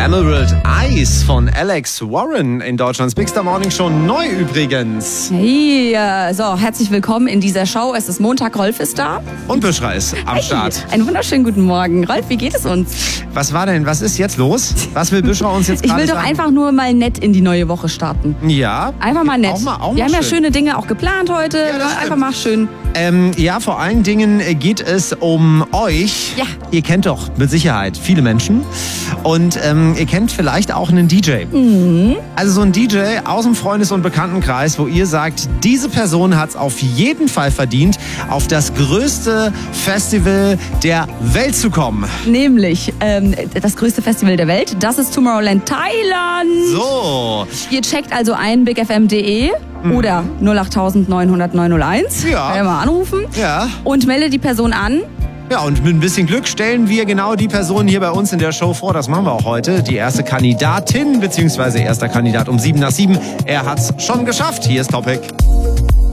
Emerald Eyes von Alex Warren in Deutschlands Big Star Morning Show. Neu übrigens. Hey, so, herzlich willkommen in dieser Show. Es ist Montag, Rolf ist da. Und Büschra ist am Start. Einen wunderschönen guten Morgen. Rolf, wie geht es uns? Was war denn? Was ist jetzt los? Was will Büschra uns jetzt gerade sagen? Ich will doch einfach nur mal nett in die neue Woche starten. Ja. Einfach mal nett. Auch Wir haben schön. Ja schöne Dinge auch geplant heute. Ja, einfach mal schön. Ja, vor allen Dingen geht es um euch. Ja. Ihr kennt doch mit Sicherheit viele Menschen. Und ihr kennt vielleicht auch einen DJ. Mhm. Also so ein DJ aus dem Freundes- und Bekanntenkreis, wo ihr sagt, diese Person hat es auf jeden Fall verdient, auf das größte Festival der Welt zu kommen. Nämlich das größte Festival der Welt. Das ist Tomorrowland Thailand. So. Ihr checkt also ein bigfm.de oder 08000 900 901. Ja. Kann ja mal anrufen. Ja. Und melde die Person an. Ja, und mit ein bisschen Glück stellen wir genau die Person hier bei uns in der Show vor. Das machen wir auch heute. Die erste Kandidatin, beziehungsweise erster Kandidat um 7 nach 7. Er hat's schon geschafft. Hier ist Topic.